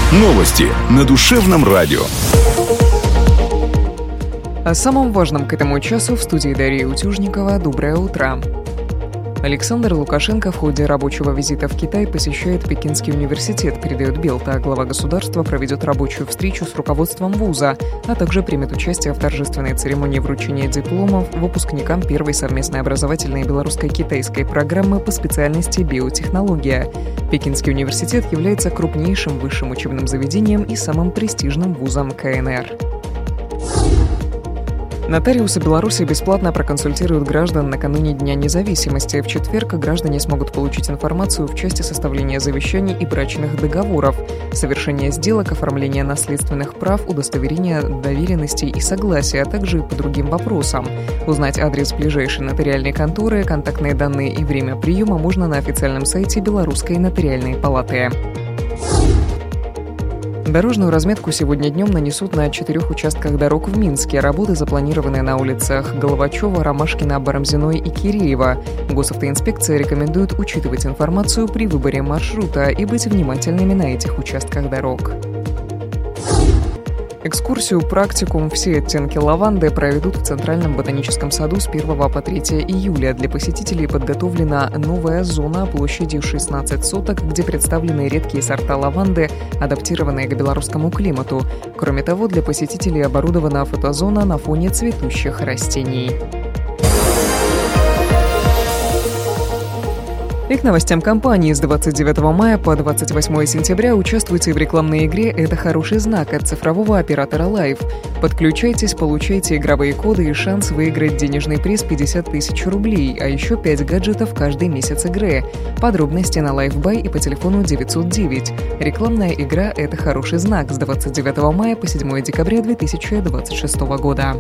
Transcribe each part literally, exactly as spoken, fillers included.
Новости на душевном радио. О самом важном к этому часу в студии Дарья Утюжникова. Доброе утро. Александр Лукашенко в ходе рабочего визита в Китай посещает Пекинский университет, передает Белта. Глава государства проведет рабочую встречу с руководством вуза, а также примет участие в торжественной церемонии вручения дипломов выпускникам первой совместной образовательной белорусско-китайской программы по специальности биотехнология. Пекинский университет является крупнейшим высшим учебным заведением и самым престижным вузом ка эн эр. Нотариусы Беларуси бесплатно проконсультируют граждан накануне Дня независимости. В четверг граждане смогут получить информацию в части составления завещаний и брачных договоров, совершения сделок, оформления наследственных прав, удостоверения доверенностей и согласия, а также по другим вопросам. Узнать адрес ближайшей нотариальной конторы, контактные данные и время приема можно на официальном сайте Белорусской нотариальной палаты. Дорожную разметку сегодня днем нанесут на четырех участках дорог в Минске. Работы запланированы на улицах Головачева, Ромашкина, Барамзиной и Киреева. Госавтоинспекция рекомендует учитывать информацию при выборе маршрута и быть внимательными на этих участках дорог. Экскурсию «Практикум. Все оттенки лаванды» проведут в Центральном ботаническом саду с первого по третье июля. Для посетителей подготовлена новая зона площадью шестнадцать соток, где представлены редкие сорта лаванды, адаптированные к белорусскому климату. Кроме того, для посетителей оборудована фотозона на фоне цветущих растений. И к новостям компании. С двадцать девятого мая по двадцать восьмое сентября участвуйте в рекламной игре «Это хороший знак» от цифрового оператора Live. Подключайтесь, получайте игровые коды и шанс выиграть денежный приз пятьдесят тысяч рублей, а еще пять гаджетов каждый месяц игры. Подробности на LiveBuy и по телефону девятьсот девять. Рекламная игра «Это хороший знак» с двадцать девятого мая по седьмое декабря две тысячи двадцать шестого года.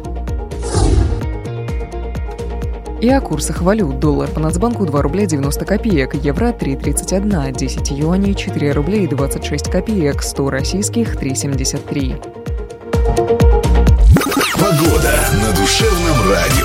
И о курсах валют. Доллар по Нацбанку два рубля девяносто копеек, евро три тридцать один, десять юаней четыре рубля и двадцать шесть копеек, сто российских три семьдесят три. Погода на душевном радио.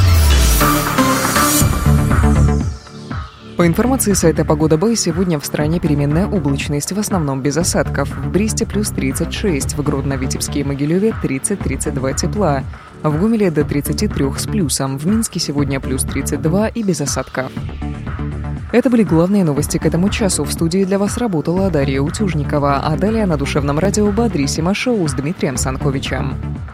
По информации сайта Погода Бай, сегодня в стране переменная облачность, в основном без осадков. В Бресте плюс тридцать шесть, в Гродно-Витебске и Могилеве тридцать - тридцать два тепла. В Гомеле до тридцати трёх с плюсом, в Минске сегодня плюс тридцать два и без осадков. Это были главные новости к этому часу. В студии для вас работала Дарья Утюжникова, а далее на душевном радио «Бодрисимо шоу» с Дмитрием Санковичем.